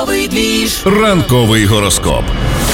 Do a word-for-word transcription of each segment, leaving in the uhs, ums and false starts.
Ранковий гороскоп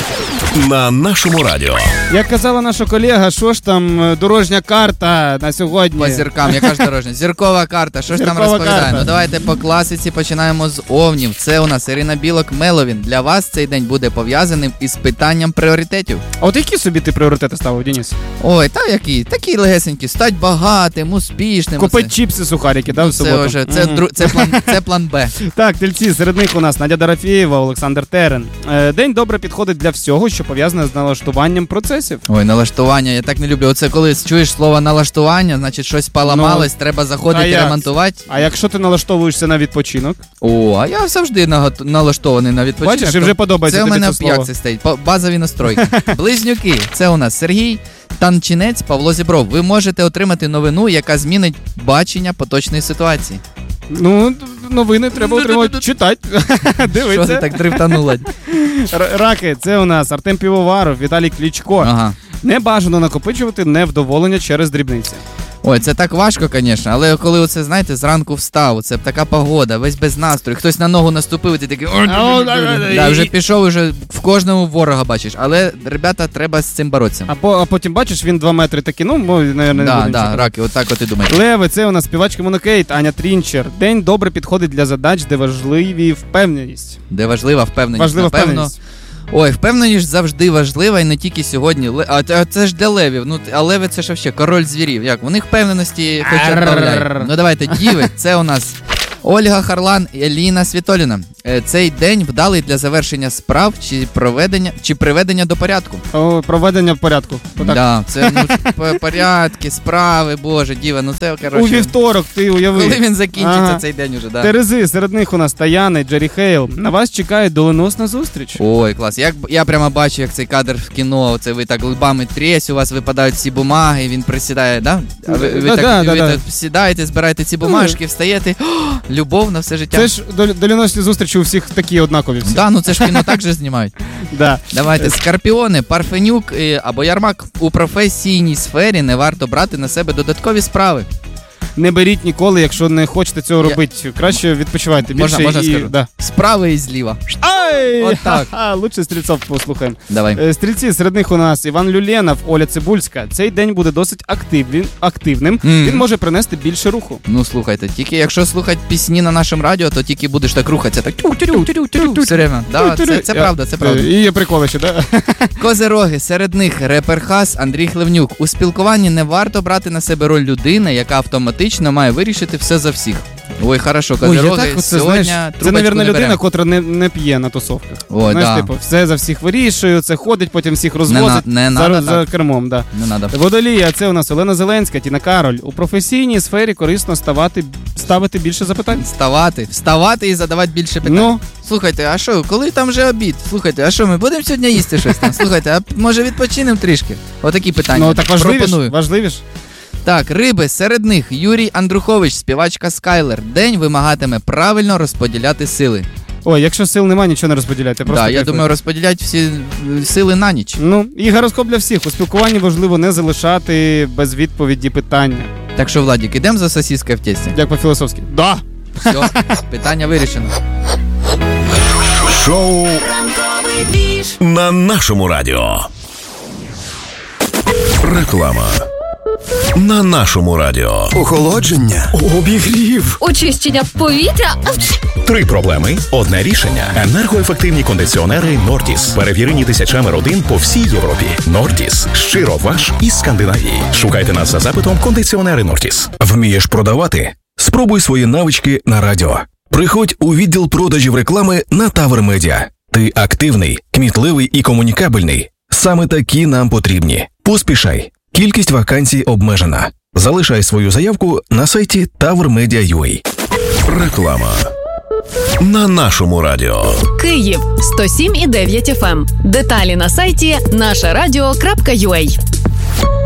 на нашому радіо. Як казала наша колега, що ж там дорожня карта на сьогодні? По зіркам, яка ж дорожня? Зіркова карта, що ж там розповідає? Карта. Ну давайте по класиці починаємо з овнів. Це у нас Ірина Білок-Меловін. Для вас цей день буде пов'язаним із питанням пріоритетів. А от які собі ти пріоритети ставив, Денис? Ой, та які? Такі легесенькі. Стать багатим, успішним. Купить чіпси, сухарики, да, в це суботу? Вже, це, mm-hmm. дру, це, план, це план Б. Так, тельці, серед них у нас Надя Дорофєєва, Олександр Терен. День добре підходить для всього, що пов'язане з налаштуванням процесів. Ой, налаштування, я так не люблю. Оце коли чуєш слово налаштування, значить щось поламалось, ну, треба заходити і ремонтувати. А якщо ти налаштовуєшся на відпочинок? О, а я завжди налаштований на відпочинок. Бачиш, і вже подобається тобі це слово. Це у мене в п'якці стоїть, базові настройки. Близнюки, це у нас Сергій Танчинець, Павло Зібров. Ви можете отримати новину, яка змінить бачення поточної ситуації. Ну, новини треба отримати, читати, дивитися. Що ти так дрифтанула? Раки, це у нас Артем Півоваров, Віталій Кличко. Ага. Не бажано накопичувати невдоволення через дрібниці. Ой, це так важко, звісно, але коли оце, знаєте, зранку встав, це така погода, весь без настрою, хтось на ногу наступив, і ти такий... Да, вже пішов, вже в кожному ворога бачиш, але, ребята, треба з цим боротися. А, по, а потім бачиш, він два метри такий, ну, мабуть, не будемо чекати. Да, да, раки, отак от і думаєте. Леви, це у нас співачка Монокейт, Аня Трінчер. День добре підходить для задач, де важливі впевненість. Де важлива впевненість, важлива напевно. Впевненість. Ой, впевненість завжди важлива і не тільки сьогодні. А це ж для левів. Ну, а леви це ж вообще король звірів. Як? У них впевненості хоч відправляють. Ну давайте, діви, це у нас Ольга Харлан і Еліна Світоліна. Цей день вдалий для завершення справ чи проведення чи приведення до порядку. О, проведення в порядку. Так, да, це ну, порядки, справи, боже, діва, ну це, коротше... У вівторок, ти уяви. Коли він закінчиться, ага. Цей день уже, да. Терези, серед них у нас Таяна і Джері Хейл. На вас чекає доленосна зустріч. Ой, клас. Як, я прямо бачу, як цей кадр в кіно, це ви так лбами трєсь, у вас випадають ці бумаги, він присідає, да? А ви, ви, да, так, да, ви да, так да. сідаєте, збираєте ці бумажки, встаєте, о, любов на все життя. Це ж доленосні зустрічі у всіх такі однакові всі. Да, ну це ж кіно так же знімають. Да. Давайте, Скорпіони, Парфенюк або Ярмак. У професійній сфері не варто брати на себе додаткові справи. Не беріть ніколи, якщо не хочете цього Я... робити. Краще відпочивайте більше. Можна, можна і... скажу? Да. Справа і зліва. Ай! От так. Ха-ха, лучше стрільців послухаємо. Давай. Стрільці, серед них у нас Іван Люленов, Оля Цибульська. Цей день буде досить активним. активним. Mm. Він може принести більше руху. Ну, слухайте, тільки якщо слухати пісні на нашому радіо, то тільки будеш так рухатися. Так тю-тю-тю-тю-тю все время. Да, це, це правда, це правда. І є приколи ще, да? Козироги, серед них репер Хас Андрій Хлевнюк. У спілкуванні не варто брати на себе роль людини, яка автоматично має вирішити все за всіх. Ой, хорошо, Козироги, Ой, так, сьогодні знаєш, це, навірно, людина, берем. Котра не, не п'є на тусовках. Ой, знаєш, да. типу, все за всіх вирішує, це ходить, потім всіх розвозить не на, не за, надо, за кермом. Да. Не надо. Водолії, а це у нас Олена Зеленська, Тіна Кароль. У професійній сфері корисно ставати, ставити більше запитань. Ставати, вставати і задавати більше питань. Ну. Слухайте, а що, коли там вже обід? Слухайте, а що, ми будемо сьогодні їсти щось там? Слухайте, а може відпочинемо трішки? Отакі питання. Ну, так важливіш, важливіш. Так, риби, серед них Юрій Андрухович, співачка Скайлер. День вимагатиме правильно розподіляти сили. Ой, якщо сил немає, нічого не розподіляйте. Так, да, я думаю, розподілять всі сили на ніч. Ну, і гороскоп для всіх. У спілкуванні важливо не залишати без відповіді питання. Так що, Владик, ідемо за сосіскою в тесті? Як по-філософськи. Да! Все, питання вирішено. Шоу на нашому радіо. Реклама. На нашому радіо. Охолодження, обігрів, очищення повітря. Три проблеми, одне рішення. Енергоефективні кондиціонери Нордіс. Перевірені тисячами родин по всій Європі. Нордіс. Щиро ваш із Скандинавії. Шукайте нас за запитом кондиціонери Нордіс. Вмієш продавати? Спробуй свої навички на радіо. Приходь у відділ продажів реклами на Тавер Медіа. Ти активний, кмітливий і комунікабельний. Саме такі нам потрібні. Поспішай. Кількість вакансій обмежена. Залишай свою заявку на сайті тавер медіа крапка ю а. Реклама. На нашому радіо. Київ сто сім і дев'ять еф ем. Деталі на сайті наша радіо крапка ю а.